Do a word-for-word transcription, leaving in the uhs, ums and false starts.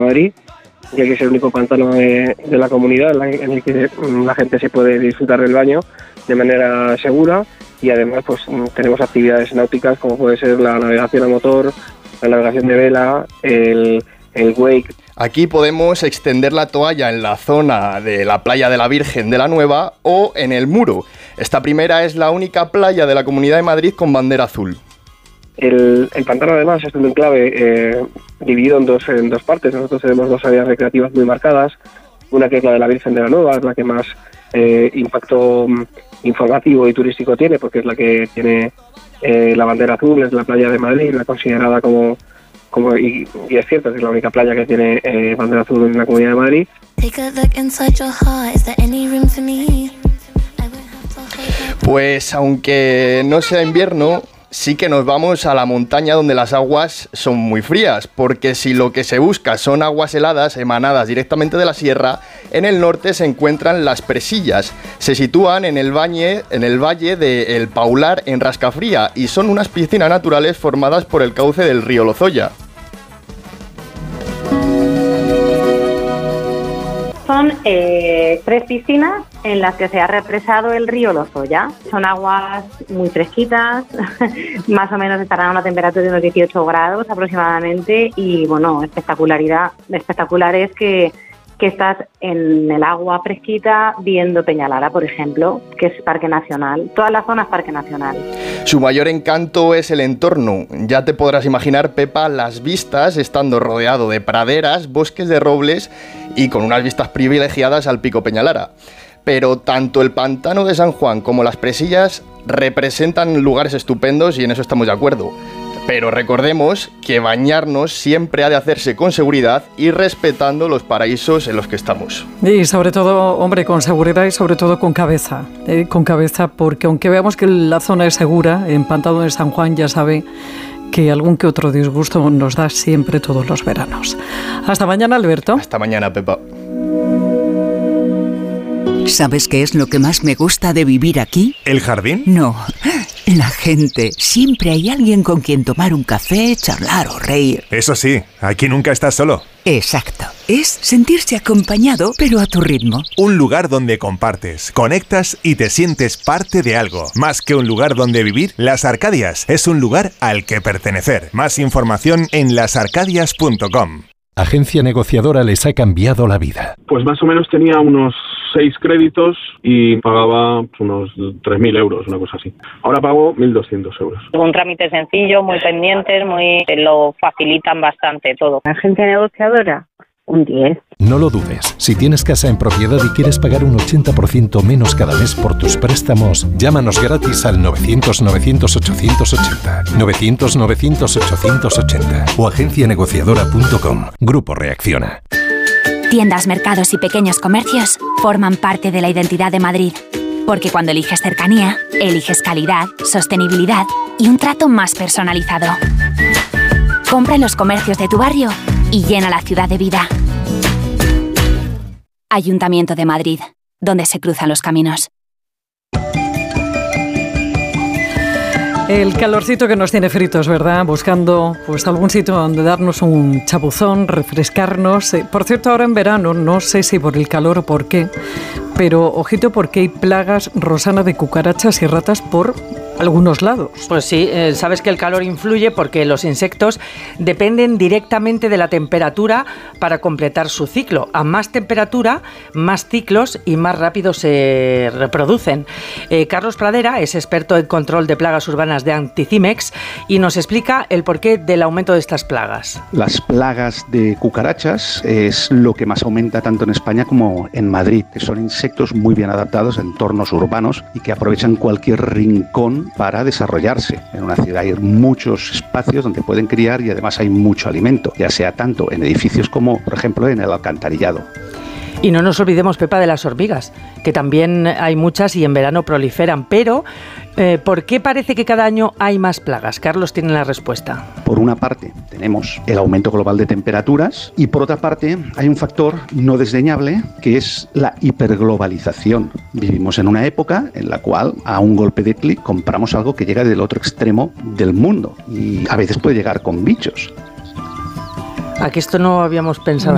Madrid, ya que es el único pantano de, de la comunidad en el que la gente se puede disfrutar del baño de manera segura, y además pues tenemos actividades náuticas como puede ser la navegación a motor, la navegación de vela, el, el wake. Aquí podemos extender la toalla en la zona de la playa de la Virgen de la Nueva o en el Muro. Esta primera es la única playa de la Comunidad de Madrid con bandera azul. El, el pantano además es un enclave eh, dividido en dos, en dos partes. Nosotros tenemos dos áreas recreativas muy marcadas, una que es la de la Virgen de la Nueva, es la que más eh, impacto informativo y turístico tiene, porque es la que tiene eh, la bandera azul, es la playa de Madrid, la considerada como, como y, y es cierto que es la única playa que tiene eh, bandera azul en la Comunidad de Madrid. Pues aunque no sea invierno, sí que nos vamos a la montaña donde las aguas son muy frías, porque si lo que se busca son aguas heladas emanadas directamente de la sierra, en el norte se encuentran las Presillas. Se sitúan en el valle, en el valle de El Paular, en Rascafría, y son unas piscinas naturales formadas por el cauce del río Lozoya. Son eh, tres piscinas en las que se ha represado el río Lozoya. Son aguas muy fresquitas, más o menos estarán a una temperatura de unos dieciocho grados aproximadamente, y bueno, espectacularidad, espectacular es que, que estás en el agua fresquita viendo Peñalara, por ejemplo, que es Parque Nacional. Toda la zona es Parque Nacional. Su mayor encanto es el entorno. Ya te podrás imaginar, Pepa, las vistas estando rodeado de praderas, bosques de robles y con unas vistas privilegiadas al Pico Peñalara. Pero tanto el pantano de San Juan como las Presillas representan lugares estupendos y en eso estamos de acuerdo. Pero recordemos que bañarnos siempre ha de hacerse con seguridad y respetando los paraísos en los que estamos. Y sobre todo, hombre, con seguridad y sobre todo con cabeza. Eh, con cabeza, porque aunque veamos que la zona es segura, en Pantano de San Juan ya sabe que algún que otro disgusto nos da siempre todos los veranos. Hasta mañana, Alberto. Hasta mañana, Pepa. ¿Sabes qué es lo que más me gusta de vivir aquí? ¿El jardín? No, la gente. Siempre hay alguien con quien tomar un café, charlar o reír. Eso sí, aquí nunca estás solo. Exacto. Es sentirse acompañado, pero a tu ritmo. Un lugar donde compartes, conectas y te sientes parte de algo. Más que un lugar donde vivir, Las Arcadias es un lugar al que pertenecer. Más información en las arcadias punto com. Agencia Negociadora les ha cambiado la vida. Pues más o menos tenía unos seis créditos y pagaba unos tres mil euros, una cosa así. Ahora pago mil doscientos euros. Un trámite sencillo, muy pendientes, muy lo facilitan bastante todo. Agencia Negociadora, un diez. No lo dudes. Si tienes casa en propiedad y quieres pagar un ochenta por ciento menos cada mes por tus préstamos, llámanos gratis al novecientos novecientos ochocientos ochenta, novecientos novecientos ochocientos ochenta o agencia negociadora punto com. Grupo Reacciona. Tiendas, mercados y pequeños comercios forman parte de la identidad de Madrid. Porque cuando eliges cercanía, eliges calidad, sostenibilidad y un trato más personalizado. Compra en los comercios de tu barrio y llena la ciudad de vida. Ayuntamiento de Madrid, donde se cruzan los caminos. El calorcito que nos tiene fritos, ¿verdad? Buscando pues algún sitio donde darnos un chapuzón, refrescarnos. Por cierto, ahora en verano, no sé si por el calor o por qué, pero ojito porque hay plagas, Rosana, de cucarachas y ratas por algunos lados. Pues sí, eh, sabes que el calor influye porque los insectos dependen directamente de la temperatura para completar su ciclo. A más temperatura, más ciclos y más rápido se reproducen. Eh, Carlos Pradera es experto en control de plagas urbanas de Anticimex y nos explica el porqué del aumento de estas plagas. Las plagas de cucarachas es lo que más aumenta tanto en España como en Madrid, que son insectos muy bien adaptados a entornos urbanos y que aprovechan cualquier rincón para desarrollarse. En una ciudad hay muchos espacios donde pueden criar y además hay mucho alimento, ya sea tanto en edificios como, por ejemplo, en el alcantarillado. Y no nos olvidemos, Pepa, de las hormigas, que también hay muchas y en verano proliferan. Pero, eh, ¿por qué parece que cada año hay más plagas? Carlos tiene la respuesta. Por una parte, tenemos el aumento global de temperaturas y por otra parte, hay un factor no desdeñable que es la hiperglobalización. Vivimos en una época en la cual a un golpe de clic compramos algo que llega del otro extremo del mundo y a veces puede llegar con bichos. ¿A que esto no habíamos pensado?